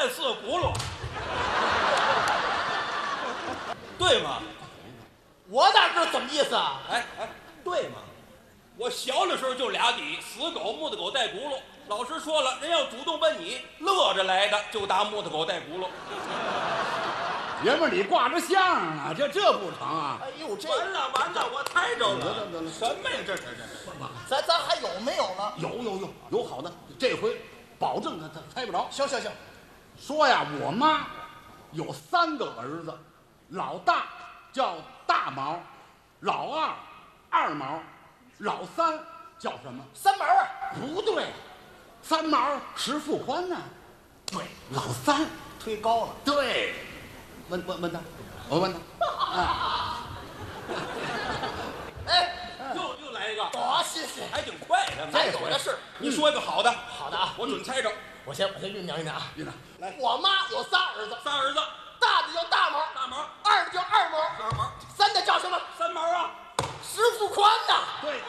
见四个轱辘，对吗？ 我哪知道怎么意思啊？ 哎，对吗？我小的时候就俩底，死狗、木头狗带轱辘。老师说了，人要主动问你，乐着来的就打木头狗带轱辘。 爷们儿，你挂着相声呢，这不成啊？ 哎呦，这完了，我猜着了。 得了什么呀？这， 咱还有没有了？ 有好的，这回保证他猜不着。 行， 说呀，我妈有3个儿子，老大叫大毛，老二二毛，老三叫什么？ 三毛啊？ 不对，三毛石富宽呢？对，老三推高了。 对，问他，我问他， 哎， 又来一个， 多新鲜！ 还挺快的。 咱有的是。 你说一个好的， 好的啊， 我准猜着。 我先酝酿啊。 院长， 来， 我妈有仨儿子， 仨儿子， 大的叫大毛， 大毛， 二的叫二毛， 二毛， 三的叫什么？ 三毛啊。 石富宽呐。 对，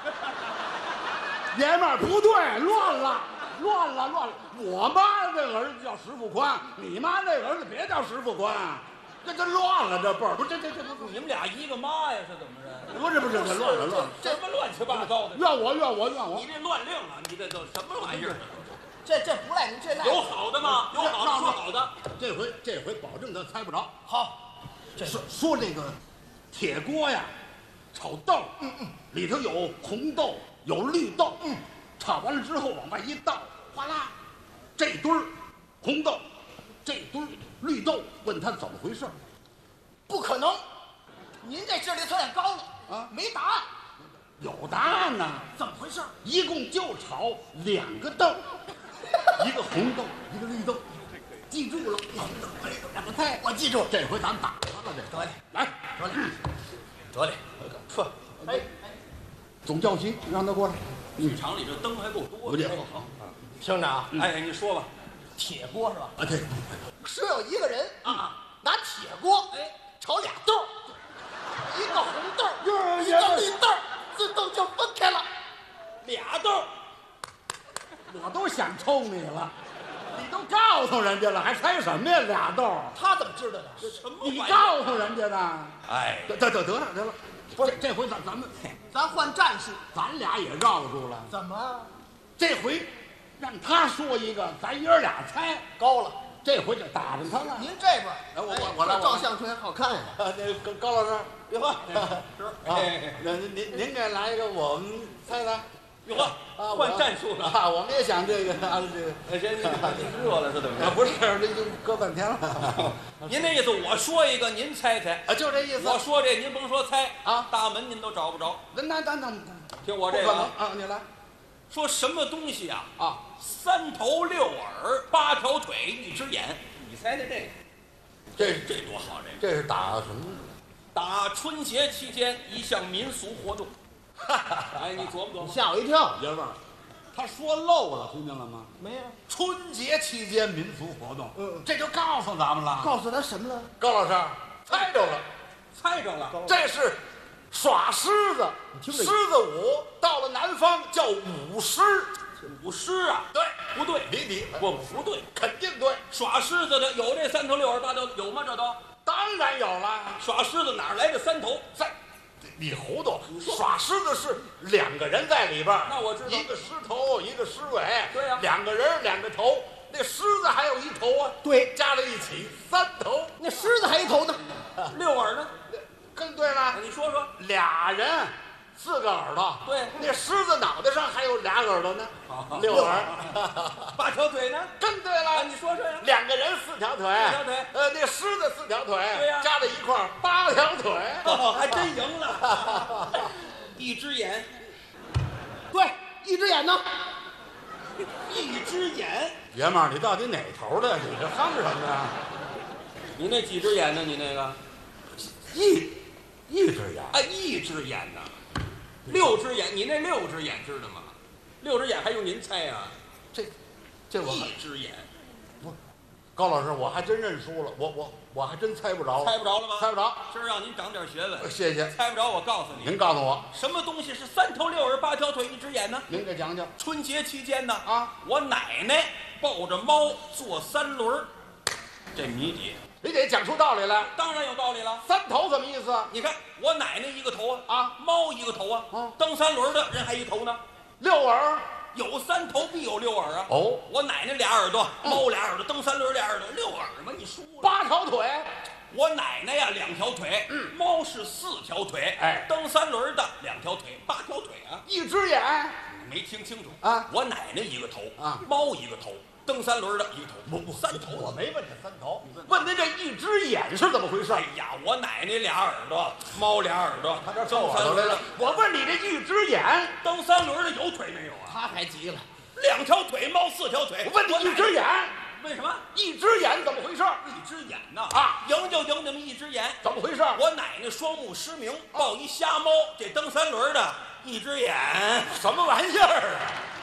爷们儿不对，乱了。我妈这个儿子叫石富宽，你妈那个儿子别叫石富宽，这乱了，这辈儿不这你们俩一个妈呀？是怎么着？ 不是，这乱了， 什么乱七八糟的？ 怨我， 你这乱令啊！你这都什么玩意儿？ 这不赖您，这赖有好的吗？有好的说好的。 这回保证他猜不着。 好， 说这个铁锅呀，炒豆，里头有红豆，有绿豆，炒完了之后往外一倒，哗啦，这堆儿红豆，这堆儿绿豆，问他怎么回事？ 不可能，您这智力测验高了啊， 没答案。 有答案呢， 怎么回事？ 一共就炒2个豆，一个红豆，一个绿豆，记住了，2个菜， 我记住了。 这回咱打他了，这得嘞， 来， 得嘞， 说，哎， 总教习让他过来。 剧场里这灯还够多不见好。 听着啊， 哎，你说吧。 铁锅是吧？ 啊，对， 说有一个人啊， 拿铁锅炒俩豆，一个红豆，一个绿豆，自动就分开了。 俩豆， 我都想抽你了，你都告诉人家了，还猜什么呀？2豆， 他怎么知道的？ 什么你玩意儿？ 告诉人家的。 哎， 得了，不是这回咱们咱换战术。 咱俩也绕住了， 怎么这回让他说一个，咱爷儿俩猜， 高了？ 这回就打着他了。 您这边， 我来， 照相特好看呀。 那高老师， 哟呵， 您给来一个，我们猜猜。 哟呵，换战术了。 啊！我们也想这个这个。 你热了是怎么着？ 不是，这就搁半天了。 您那意思，我说一个，您猜猜。 啊，就这意思。 我说这，您甭说猜啊， 大门您都找不着。 那听我这个啊，你来。 说什么东西啊？ 啊 ，3头6耳8条腿1只眼，你猜猜这个？这多好！ 这是打什么？ 打春节期间一项民俗活动。哎，你琢磨琢磨。 吓我一跳。 爷们儿，他说漏了，听见了吗？ 没有。 春节期间民俗活动，这就告诉咱们了。 告诉他什么了？ 高老师猜着了， 猜着了。 这是耍狮子，狮子舞，到了南方叫舞狮。 舞狮啊？ 对， 不对， 你不对， 肯定对。 耍狮子的有这3头6耳8条，有吗？这都当然有了。 耍狮子哪来的3头？ 你糊涂！耍狮子是2个人在里边， 那我知道， 一个狮头，一个狮尾。 对呀 ，2个人2个头，那狮子还有1头啊。 对， 加在一起3头。 那狮子还一头呢 ，6耳呢？ 更对了。 你说说 ，2人4个耳朵。 对， 那狮子脑袋上还有2耳朵呢，6耳。 8条腿呢？ 更对了。 你说说呀。 2个人4条腿。 4条腿。 那狮子4条腿。 对呀， 加在一块8条腿。 还真赢了。1只眼。 对，1只眼呢 ？1只眼。 爷们儿，你到底哪头的？你这哼什么呀？ 你那几只眼呢？你那个一只眼。 哎，1只眼呢？6只眼，你那6只眼知道吗？6只眼还用您猜啊？ 这我 1只眼。 不，高老师，我还真认输了，我还真猜不着。 猜不着了吗？ 猜不着。 今儿让您长点学问。 谢谢。 猜不着，我告诉你。 您告诉我， 什么东西是3头6耳8条腿1只眼呢？ 您给讲讲。 春节期间呢， 啊， 我奶奶抱着猫坐3轮，这谜底你得讲出道理来。 当然有道理了。 3头什么意思？ 你看我奶奶一个头啊猫一个头啊，蹬3轮的人还一头呢。 6耳。 有3头必有6耳啊！ 哦， 我奶奶俩耳朵，猫俩耳朵，蹬3轮俩耳朵，6耳嘛，你输了。 8条腿。 我奶奶呀2条腿，猫是4条腿， 哎， 蹬3轮的2条腿，8条腿啊 ！1只眼。 你没听清楚啊？ 我奶奶一个头啊， 猫一个头，蹬3轮的一个头，不3头。 我没问这3头，问您这1只眼是怎么回事？ 哎呀，我奶奶俩耳朵，猫俩耳朵， 他这蹬3轮的。 我问你这1只眼， 蹬3轮的有腿没有啊？ 他还急了。 2条腿，猫4条腿。 我问你1只眼， 为什么 1只眼怎么回事？ 1只眼呢？ 啊， 赢就赢你们1只眼， 怎么回事？ 我奶奶双目失明，抱一瞎猫，这蹬3轮的1只眼， 什么玩意儿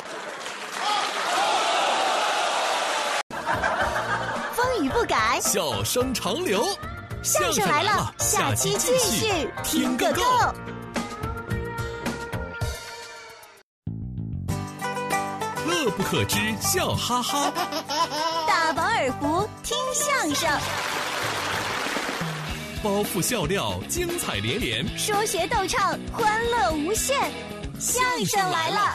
啊？风雨不改， 笑声长流。 相声来了，下期继续听个够。 乐不可支，笑哈哈。 大饱耳福，听相声。 包袱笑料，精彩连连。 说学逗唱，欢乐无限。相声来了。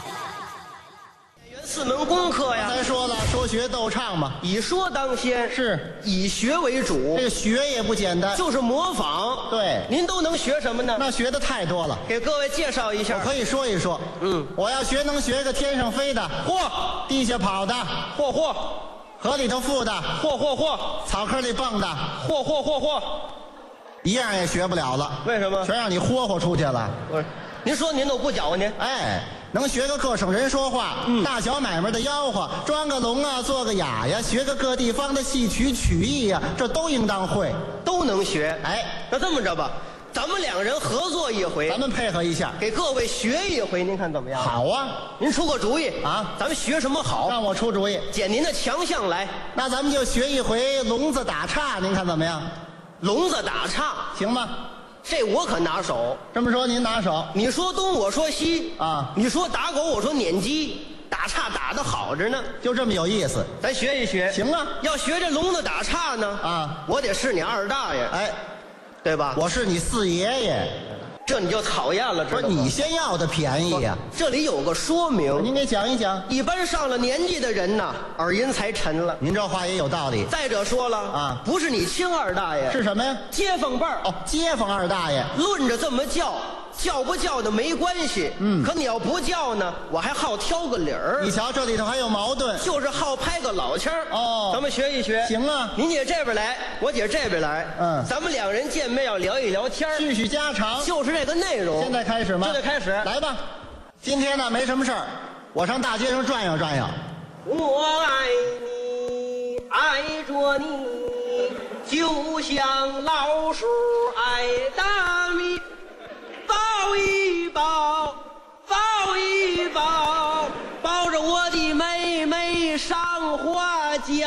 4门功课呀， 咱说了，说学逗唱嘛， 以说当先， 是以学为主。 这个学也不简单， 就是模仿。 对， 您都能学什么呢？ 那学的太多了， 给各位介绍一下。 我可以说一说。我要学能学个天上飞的， 嚯， 地下跑的， 嚯嚯， 河里头浮的， 嚯嚯嚯， 草坑里蹦的， 嚯嚯嚯嚯， 一样也学不了了。 为什么？ 全让你霍霍出去了。 不是，您说您都不搅和您。 哎。 能学个各省人说话，大小买卖的吆喝，装个聋啊，做个哑呀，学个各地方的戏曲曲艺呀，这都应当会， 都能学。 哎， 那这么着吧，咱们2人合作一回， 咱们配合一下， 给各位学一回，您看怎么样？ 好啊， 您出个主意啊， 咱们学什么好？ 让我出主意， 捡您的强项来。 那咱们就学一回聋子打岔，您看怎么样？ 聋子打岔行吗？ 这我可拿手。 这么说您拿手， 你说东，我说西啊。 你说打狗，我说撵鸡，打岔打得好着呢。 就这么有意思。 咱学一学。 行啊。 要学这聋子打岔呢啊， 我得是你二大爷， 哎， 对吧？ 我是你四爷爷， 这你就讨厌了，知道吗？ 不是你先要的便宜呀。 这里有个说明， 您给讲一讲。 一般上了年纪的人呐，耳音才沉了。 您这话也有道理。 再者说了啊， 不是你亲二大爷， 是什么呀？ 街坊辈儿。 哦，街坊二大爷。 论着这么叫，叫不叫的没关系。可你要不叫呢，我还好挑个理儿。 你瞧，这里头还有矛盾。 就是好拍个老腔儿。 哦， 咱们学一学。 行啊， 您姐这边来，我姐这边来。咱们2人见面要聊一聊天， 叙叙家常， 就是这个内容。 现在开始吗？ 现在开始， 来吧。今天呢没什么事儿，我上大街上转悠转悠。 我爱你，爱着你，就像老鼠爱大米。抱一抱，抱一抱，抱着我的妹妹上花轿，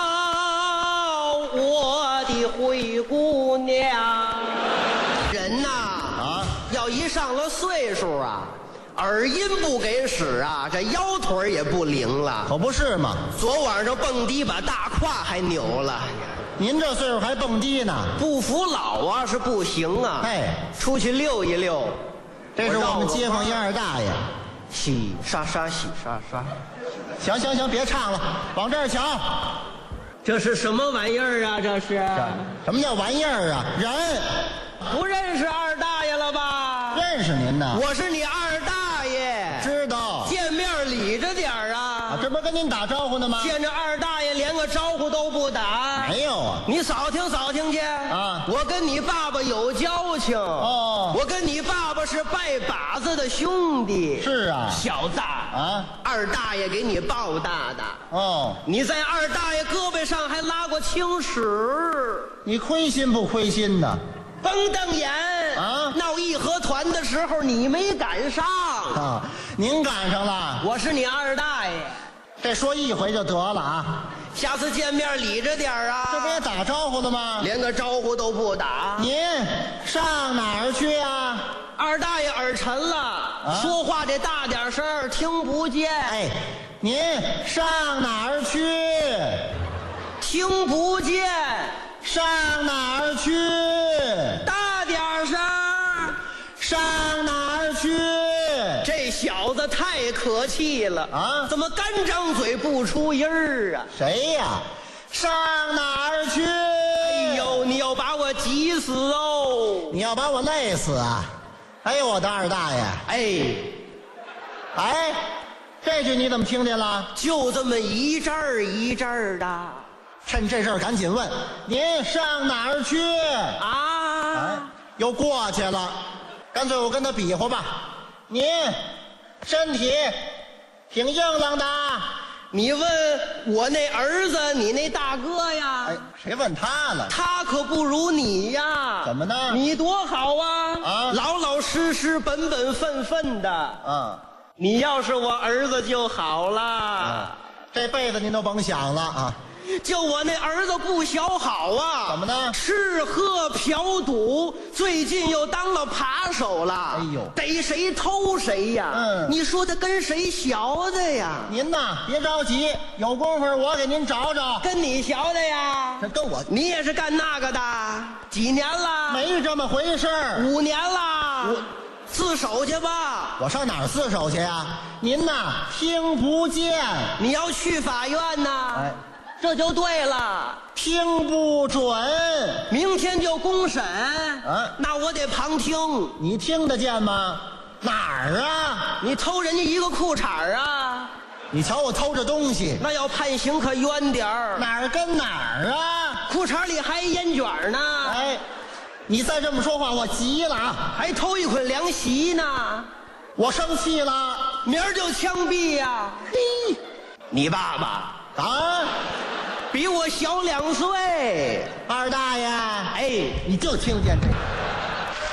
我的灰姑娘。人呐，要一上了岁数啊，耳音不给使啊，这腰腿也不灵了。 可不是嘛， 昨晚上蹦迪把大胯还扭了。 您这岁数还蹦迪呢？ 不服老啊是不行啊。 哎， 出去溜一溜。 这是我们街坊一二大爷。 洗刷刷，洗刷刷。 行行行，别唱了，往这儿瞧。 这是什么玩意儿啊？这是什么叫玩意儿啊？人不认识二大爷了吧？ 认识您呢。 我是你二大爷。 知道。 见面礼着点儿啊。 这不是跟您打招呼呢吗？ 见着二大爷连个招呼都不打。 没有啊。 你扫听扫听去啊！ 我跟你爸爸有交情哦。 我跟你爸爸是拜把子的兄弟。 是啊。 小子啊， 二大爷给你抱大的。 哦。 你在二大爷胳膊上还拉过青史。 你亏心不亏心呢？ 甭瞪眼啊！ 闹义和团的时候你没赶上啊，您赶上了。 我是你二大爷。 这说一回就得了啊。 下次见面理着点啊。 这不也打招呼了吗？ 连个招呼都不打。 您上哪儿去啊？ 二大爷耳沉了，说话得大点声，听不见。 哎， 您上哪儿去？ 听不见， 上哪儿去？ 大点声。 上哪儿去？ 这小子太可气了啊怎么干张嘴不出音儿啊？ 谁呀？上哪儿去？ 哎呦，你要把我急死哦！ 你要把我累死啊！哎呦，我的二大爷！哎，这句你怎么听见了？ 就这么一阵儿一阵儿的趁这事儿赶紧问，您上哪儿去？ 啊！ 又过去了，干脆我跟他比划吧。您身体挺硬朗的。 你问我那儿子，你那大哥呀？ 哎，谁问他了？ 他可不如你呀！ 怎么呢？ 你多好啊！ 啊老老实实、本本分分的。 啊， 你要是我儿子就好了。 这辈子您都甭想了啊！ 就我那儿子不小好啊！ 怎么呢？ 吃喝嫖赌，最近又当了扒手了。 哎呦逮谁偷谁呀！你说他跟谁学的呀？ 您呐，别着急，有功夫我给您找找。 跟你学的呀？ 这跟我你也是干那个的？几年了？ 没这么回事儿。 5年了。自首去吧。 我上哪儿自首去呀？您呐，听不见。 你要去法院呐？ 哎， 这就对了。 听不准。 明天就公审。那我得旁听。 你听得见吗？哪儿啊？ 你偷人家一个裤衩啊？ 你瞧我偷着东西， 那要判刑可冤点儿。 哪儿跟哪儿啊？ 裤衩里还烟卷呢。 哎，你再这么说话，我急了啊！ 还偷一捆凉席呢。 我生气了， 明儿就枪毙呀！嘿，你爸爸啊， 比我小2岁。 二大爷， 哎， 你就听见这个。